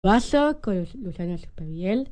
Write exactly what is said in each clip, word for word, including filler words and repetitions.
Vaso con Luciano Superviel.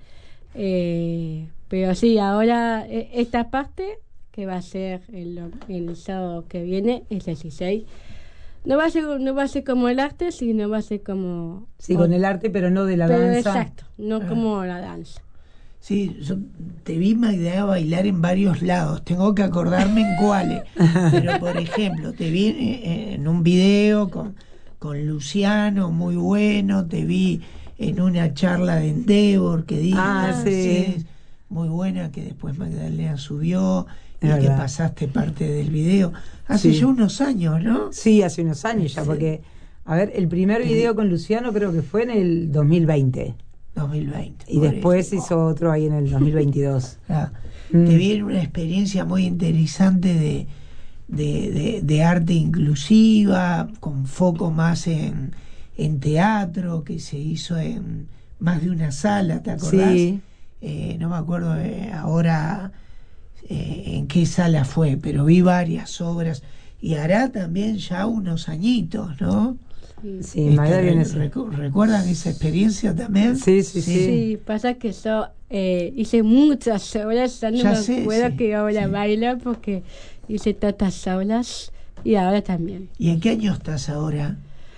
Eh, pero sí, ahora eh, esta parte que va a ser el, el sábado que viene, es el dieciséis. No va a ser, no va a ser como el arte, sino va a ser como... Sí, con el arte, pero no de la pero danza. Exacto, no Ah. como la danza. Sí, yo te vi, Magda, bailar en varios lados. Tengo que acordarme en cuáles. Pero, por ejemplo, te vi en, en un video con, con Luciano, muy bueno. Te vi en una charla de Endeavor que diste. Ah, sí. Muy buena, que después Magdalena subió y Es que verdad. pasaste parte del video. Hace Sí. ya unos años, ¿no? Sí, hace unos años ya, Sí. porque, a ver, el primer video con Luciano creo que fue en el dos mil veinte. dos mil veinte. Y por después eso. hizo otro ahí en el dos mil veintidós. Ah, Mm. Te vi en una experiencia muy interesante de, de, de, de arte inclusiva, con foco más en, en teatro, que se hizo en más de una sala, ¿te acordás? Sí. Eh, no me acuerdo eh, ahora eh, en qué sala fue, pero vi varias obras y hará también ya unos añitos, ¿no? Sí, Sí, Este, Magda viene. recu- ¿Recuerdan esa experiencia también? Sí, sí, sí. Sí, pasa que yo eh, hice muchas obras, ya no Ya me sé, acuerdo sí, que ahora sí. baila porque hice tantas obras y ahora también. ¿Y en qué año estás ahora?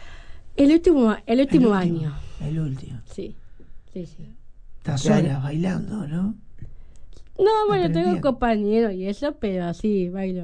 El último, el último El año, El último. sí, sí, sí. Estás Claro. sola bailando, ¿no? No, bueno, tengo Aprendiendo. compañeros y eso, pero así, bailo,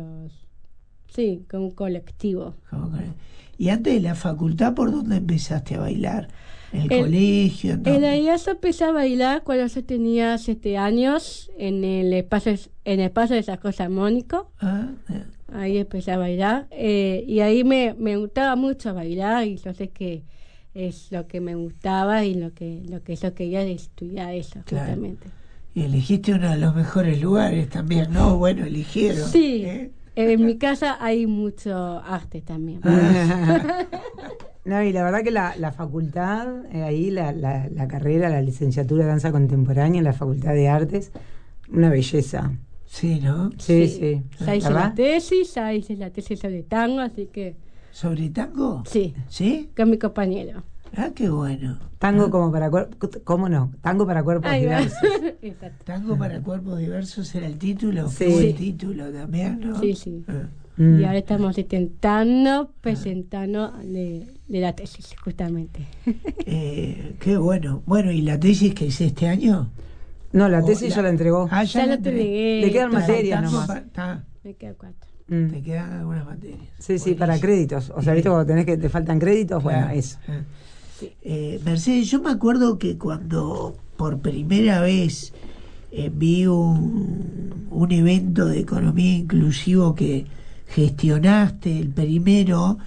sí, con un colectivo. Como que- Y antes de la facultad, ¿por dónde empezaste a bailar? ¿En el, El- colegio? ¿En En dónde? realidad yo empecé a bailar cuando yo tenía siete años en el espacio, en el espacio de San José Mónico. Ah, eh, Ahí empecé a bailar eh, y ahí me, me gustaba mucho bailar y yo sé que es lo que me gustaba y lo que lo que yo quería de estudiar eso, Claro. justamente. y elegiste uno de los mejores lugares también, ¿no? Bueno, eligieron. Sí, ¿eh? en mi casa hay mucho arte también. Ah. No, y la verdad que la, la facultad, eh, ahí la, la, la carrera, la licenciatura de danza contemporánea en la Facultad de Artes, una belleza. Sí, ¿no? Sí, sí. Ya hice la ¿Verdad? tesis, ya hice la tesis sobre tango, así que ¿Sobre tango? sí, ¿Sí? con mi compañero. Ah, qué bueno. Tango Ah, como para cuerpos, ¿cómo no? Tango para cuerpos Ahí va. diversos. Exacto. Tango para cuerpos diversos era el título. Sí. Qué buen Sí. título también, ¿no? Sí, sí. Ah. Mm. Y ahora estamos intentando presentando de, de la tesis, justamente. Eh, qué bueno. Bueno, ¿y la tesis que hice este año? No, la O tesis ya la entregó. Ah, Ya ya lo la entregué. entregué. Le quedan Está- materias Tango nomás. pa- está, Me quedan cuatro. Mm. te quedan algunas materias. Sí, sí, Buenísimo. para créditos. O sea, ¿viste cuando tenés que te faltan créditos? Bueno, Claro. eso. Ah. Eh, Mercedes, yo me acuerdo que cuando por primera vez eh, vi un, un evento de economía inclusivo que gestionaste, el primero,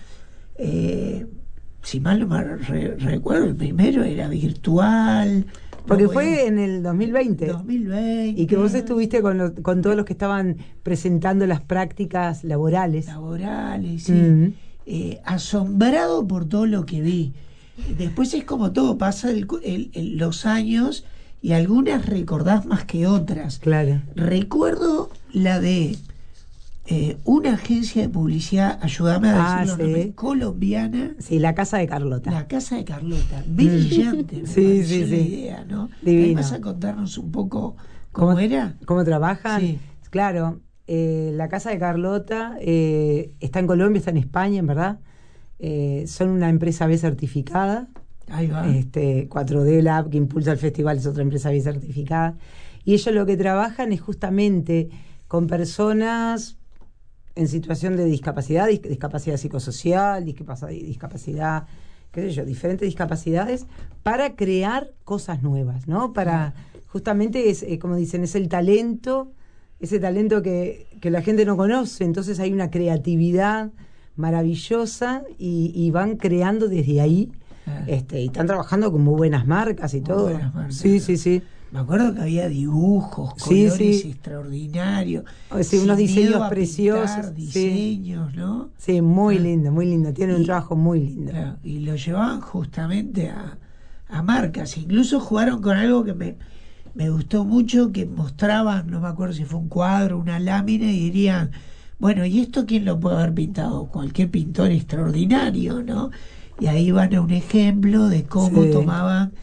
eh, si mal no me re- recuerdo, el primero era virtual. Porque no fue podíamos- en el dos mil veinte. dos mil veinte. Y que vos estuviste con, los- con todos los que estaban presentando las prácticas laborales. laborales, sí. Mm. Eh, asombrado por todo lo que vi. Después es como todo, pasa el, el- el- los años y algunas recordás más que otras. Claro. Recuerdo la de eh, una agencia de publicidad, ayúdame a Ah, decirlo, sí. nombre, colombiana, Sí, la casa de Carlota. la casa de Carlota. Brillante, me Sí, pareció sí, la sí. idea, ¿no? Divino. ¿Vas a contarnos un poco cómo, era? ¿Cómo trabajan? Sí. Claro, eh, la casa de Carlota eh, está en Colombia, está en España, en verdad. Eh, son una empresa B certificada. Ahí va. Este, cuatro D Lab, que impulsa el festival, es otra empresa B certificada. Y ellos lo que trabajan es justamente con personas en situación de discapacidad, dis- discapacidad psicosocial, discapacidad, discapacidad, qué sé yo, diferentes discapacidades, para crear cosas nuevas, ¿no? Para, justamente, es, eh, como dicen, es el talento, ese talento que, que la gente no conoce, entonces hay una creatividad maravillosa y, y van creando desde ahí. Ah. Este, y están trabajando con muy buenas marcas y Muy todo. buenas marcas. Sí, sí, sí. Me acuerdo que había dibujos, Sí, colores sí. extraordinarios. Oh, sí, sin unos miedo diseños a preciosos, pintar, sí. diseños, ¿no? Sí, muy Ah. lindo, muy lindo. Tiene un Y- trabajo muy lindo. Claro, y lo llevaban justamente a, a marcas. Incluso jugaron con algo que me, me gustó mucho, que mostraban, no me acuerdo si fue un cuadro, una lámina, y dirían, bueno, ¿y esto quién lo puede haber pintado? Cualquier pintor extraordinario, ¿no? Y ahí van a un ejemplo de cómo Sí. tomaban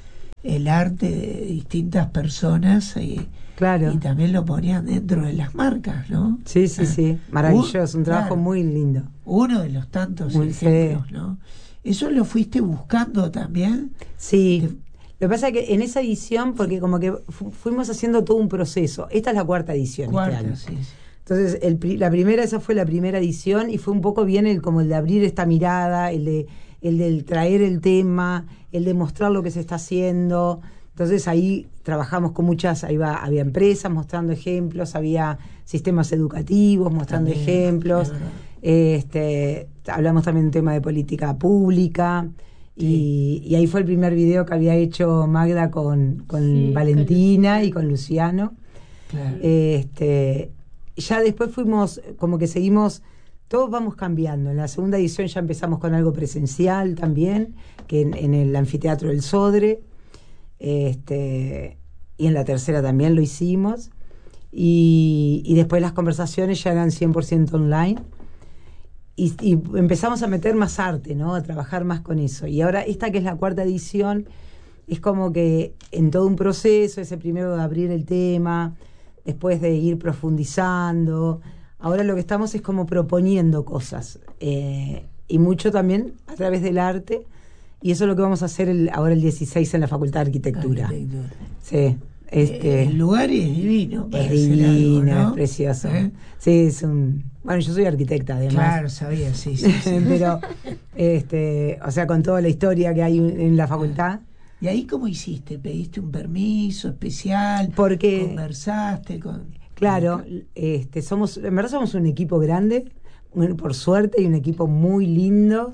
el arte de distintas personas y, claro. y también lo ponían dentro de las marcas, ¿no? Sí, sí, Ah, sí, maravilloso, un trabajo claro, muy lindo. Uno de los tantos Muy ejemplos, feo. ¿no? ¿Eso lo fuiste buscando también? Sí, Te- lo que pasa es que en esa edición, porque como que fu- fuimos haciendo todo un proceso, esta es la cuarta edición Cuarta, este año. sí, sí. Entonces, el, pri- la primera, esa fue la primera edición y fue un poco bien el como el de abrir esta mirada, el de el del traer el tema, el de mostrar lo que se está haciendo. Entonces ahí trabajamos con muchas, ahí va, había empresas mostrando ejemplos, había sistemas educativos mostrando También, ejemplos, es verdad. este, hablamos también de un tema de política pública. Y, y ahí fue el primer video que había hecho Magda con, con Sí, Valentina con y con Luciano. Claro. Este, ya después fuimos, como que seguimos, todos vamos cambiando. En la segunda edición ya empezamos con algo presencial también, que en, en el anfiteatro del Sodre, este, y en la tercera también lo hicimos. Y, y después las conversaciones ya eran cien por ciento online. Y, y empezamos a meter más arte, ¿no? A trabajar más con eso. Y ahora esta que es la cuarta edición, es como que en todo un proceso, ese primero de abrir el tema, después de ir profundizando. Ahora lo que estamos es como proponiendo cosas. Eh, y mucho también a través del arte. Y eso es lo que vamos a hacer el, ahora el dieciséis en la Facultad de Arquitectura. Arquitectura. Sí. Este, Eh, el lugar es divino. para es hacer divino, algo, ¿no? es precioso. ¿Eh? Sí, es un... Bueno, yo soy arquitecta además. Claro, sabía, sí, sí. sí. Pero, este, o sea, con toda la historia que hay en la facultad. ¿Y ahí cómo hiciste? ¿Pediste un permiso especial? Porque, ¿Conversaste con...? claro, este, somos, en verdad somos un equipo grande, un- por suerte, y un equipo muy lindo.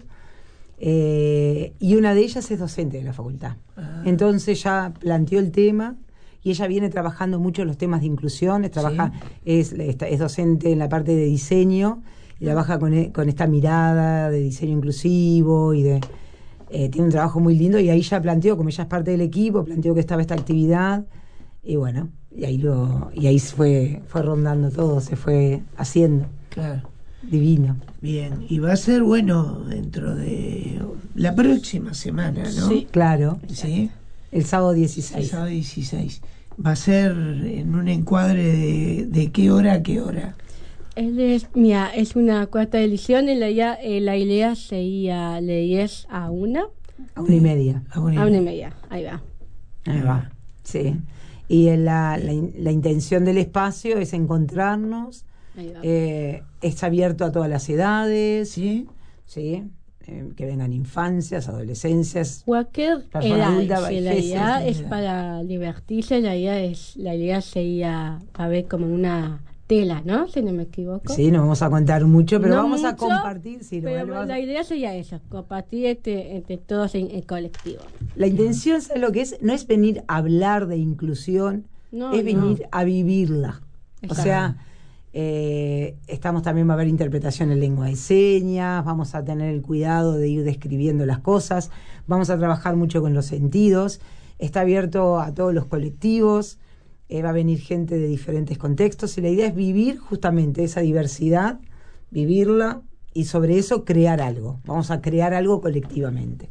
Eh, y una de ellas es docente de la facultad. Ah. Entonces ya planteó el tema y ella viene trabajando mucho los temas de inclusión, es, trabaja, es, esta- es docente en la parte de diseño y trabaja con, e- con esta mirada de diseño inclusivo y de eh, tiene un trabajo muy lindo y ahí ya planteó, como ella es parte del equipo, planteó que estaba esta actividad y bueno, y ahí lo y ahí fue fue rondando todo, se fue haciendo. Claro. Divino. Bien, y va a ser, bueno, dentro de la próxima semana, ¿no? Sí. Claro, ¿Sí? el sábado El dieciséis. sábado dieciséis. Va a ser en un encuadre de, de qué hora a qué hora. Él es, mira, es una cuarta edición y la idea, eh, la idea sería de diez a una, A una y media. A una y a una y media. media, ahí va. Ahí va. Sí. Y en la, la, in- la intención del espacio es encontrarnos. Ahí va. Eh, está abierto a todas las edades. ¿Sí? Sí. Eh, que vengan infancias, adolescencias. Cualquier Persona edad, adulta, si la vejez, idea sí, es sí. para divertirse, la idea es, la idea sería para ver como una tela, ¿no? Si no me equivoco. Sí, no vamos a contar mucho, pero No vamos a mucho, compartir. Sí, lo- Pero lo vamos a- la idea sería eso, compartir entre, entre todos en, en colectivo. La intención, ¿sabes lo que es? No es venir a hablar de inclusión, No, es no. venir a vivirla. O Exacto. sea, eh, estamos también, va a haber interpretación en lengua de señas, vamos a tener el cuidado de ir describiendo las cosas, vamos a trabajar mucho con los sentidos, está abierto a todos los colectivos, eh, va a venir gente de diferentes contextos y la idea es vivir justamente esa diversidad, vivirla y sobre eso crear algo. Vamos a crear algo colectivamente.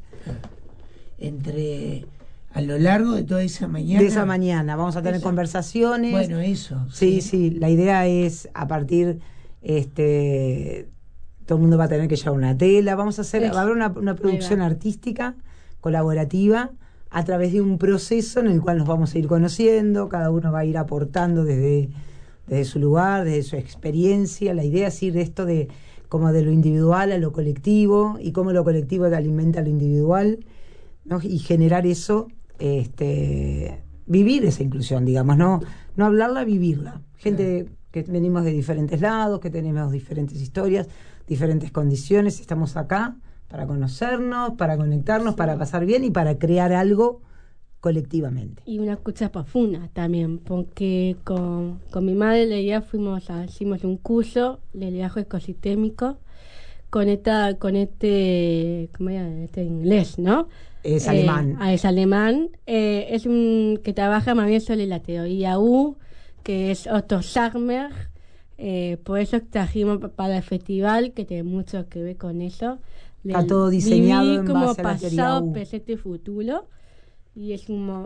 Entre... A lo largo de toda esa mañana. De esa mañana vamos a tener Esa- conversaciones. Bueno, eso. Sí, sí, la idea es a partir, este, todo el mundo va a tener que llevar una tela, vamos a hacer, Eso. va a haber una, una producción va. artística colaborativa a través de un proceso en el cual nos vamos a ir conociendo, cada uno va a ir aportando desde, desde su lugar, desde su experiencia. La idea es ir de esto de como de lo individual a lo colectivo y cómo lo colectivo alimenta lo individual, ¿no? Y generar eso, este, vivir esa inclusión, digamos, no, no hablarla, vivirla. Gente que venimos de diferentes lados, que tenemos diferentes historias, diferentes condiciones, estamos acá para conocernos, para conectarnos, para pasar bien y para crear algo colectivamente. Y una escucha profunda también, porque con, con mi madre le ya fuimos a, hicimos un curso de liderazgo ecosistémico con esta, con este, ¿cómo era? Este inglés, ¿no? Es Eh, alemán. ah, es alemán. Eh, es un que trabaja más bien sobre la teoría U, que es Otto Scharmer. Eh, por eso trajimos pa- para el festival, que tiene mucho que ver con eso. Está Del todo diseñado vivir en como base a la teoría pasado, U. presente y futuro. Y es un, mo-